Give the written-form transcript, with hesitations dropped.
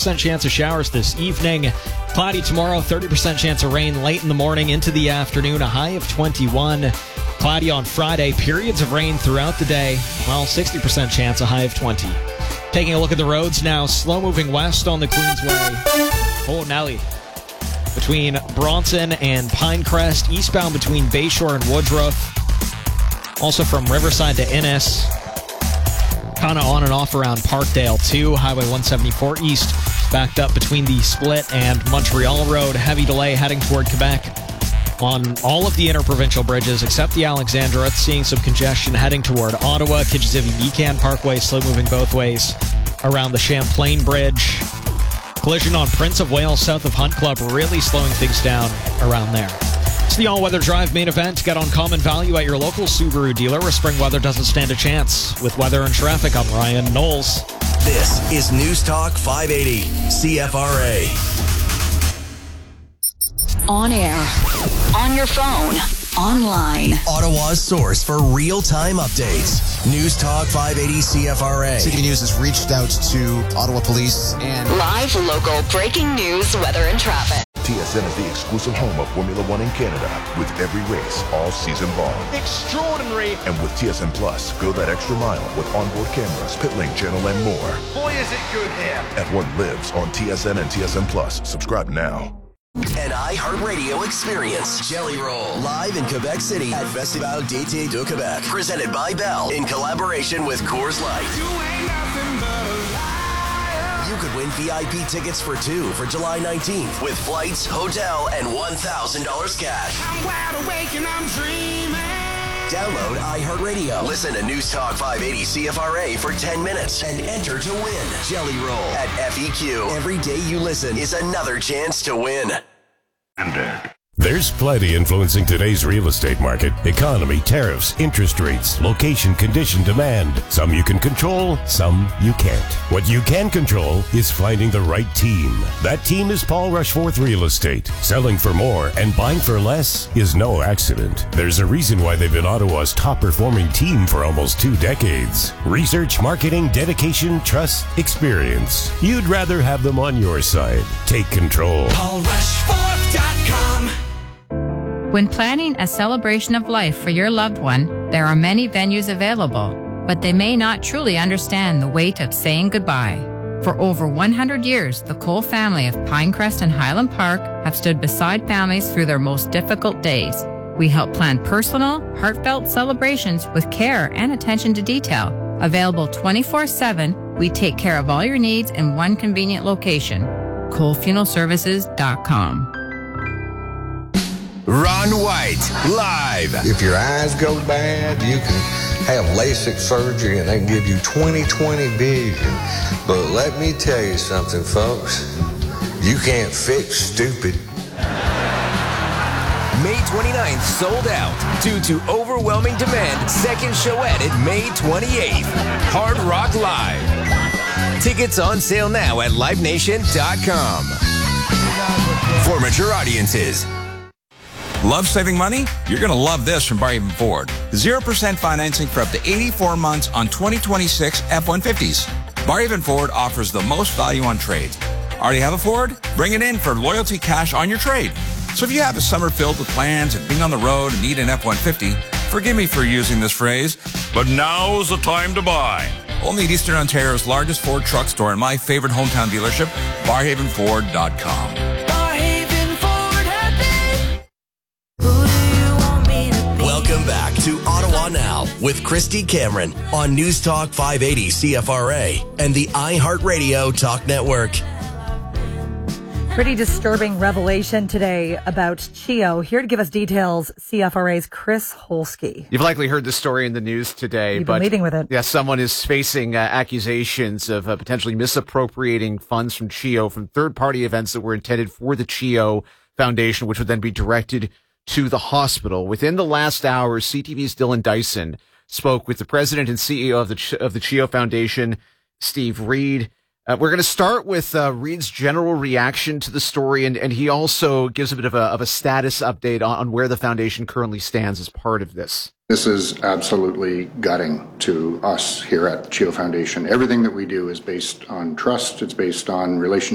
20% chance of showers this evening. Cloudy tomorrow, 30% chance of rain late in the morning into the afternoon, a high of 21. Cloudy on Friday, periods of rain throughout the day. 60% chance, a high of 20. Taking a look at the roads now, slow moving west on the Queensway. Oh, Nelly. Between Bronson and Pinecrest, eastbound between Bayshore and Woodruff. Also from Riverside to Innis. Kind of on and off around Parkdale, too. Highway 174 east, backed up between the Split and Montreal Road. Heavy delay heading toward Quebec on all of the interprovincial bridges except the Alexandra. Seeing some congestion heading toward Ottawa. Kijizivy-Nican Parkway, slow moving both ways around the Champlain Bridge. Collision on Prince of Wales south of Hunt Club, really slowing things down around there. It's the all-weather drive main event. Get uncommon value at your local Subaru dealer where spring weather doesn't stand a chance. With weather and traffic, I'm Ryan Knowles. This is News Talk 580, CFRA. On air, on your phone, online. Ottawa's source for real-time updates. News Talk 580 CFRA. City News has reached out to Ottawa Police and live local breaking news, weather and traffic. TSN is the exclusive home of Formula One in Canada, with every race all season long. Extraordinary. And with TSN Plus, go that extra mile with onboard cameras, pit lane channel, and more. Boy, is it good here. F1 lives on TSN and TSN Plus. Subscribe now. An iHeartRadio experience. Jelly Roll. Live in Quebec City at Festival d'été de Québec. Presented by Bell in collaboration with Coors Light. You could win VIP tickets for two for July 19th with flights, hotel, and $1,000 cash. I'm wide awake and I'm dreaming. Download iHeartRadio. Listen to News Talk 580 CFRA for 10 minutes and enter to win. Jelly Roll at FEQ. Every day you listen is another chance to win. There's plenty influencing today's real estate market. Economy, tariffs, interest rates, location, condition, demand. Some you can control, some you can't. What you can control is finding the right team. That team is Paul Rushforth Real Estate. Selling for more and buying for less is no accident. There's a reason why they've been Ottawa's top performing team for almost 2 decades. Research, marketing, dedication, trust, experience. You'd rather have them on your side. Take control. PaulRushforth.com. When planning a celebration of life for your loved one, there are many venues available, but they may not truly understand the weight of saying goodbye. For over 100 years, the Cole family of Pinecrest and Highland Park have stood beside families through their most difficult days. We help plan personal, heartfelt celebrations with care and attention to detail. Available 24/7, we take care of all your needs in one convenient location. ColeFuneralServices.com. Ron White, live. If your eyes go bad, you can have LASIK surgery and they can give you 20/20 vision. But let me tell you something, folks. You can't fix stupid. May 29th, sold out. Due to overwhelming demand, second showette at May 28th. Hard Rock Live. Tickets on sale now at LiveNation.com. For mature audiences. Love saving money? You're going to love this from Barhaven Ford. 0% financing for up to 84 months on 2026 F-150s. Barhaven Ford offers the most value on trades. Already have a Ford? Bring it in for loyalty cash on your trade. So if you have a summer filled with plans and being on the road and need an F-150, forgive me for using this phrase, but now's the time to buy. Only at Eastern Ontario's largest Ford truck store and my favorite hometown dealership, BarhavenFord.com. Welcome back to Ottawa Now with Christy Cameron on News Talk 580 CFRA and the iHeartRadio Talk Network. Pretty disturbing revelation today about CHEO. Here to give us details, CFRA's Chris Holsky. You've likely heard the story in the news today. You've been leading with it. Yeah, someone is facing accusations of potentially misappropriating funds from CHEO from third-party events that were intended for the CHEO Foundation, which would then be directed to the hospital. Within the last hour, CTV's Dylan Dyson spoke with the president and CEO of the CHEO Foundation, Steve Reed. We're going to start with Reed's general reaction to the story, and he also gives a bit of a status update on where the foundation currently stands as part of this. This is absolutely gutting to us here at CHEO Foundation. Everything that we do is based on trust. It's based on relationships.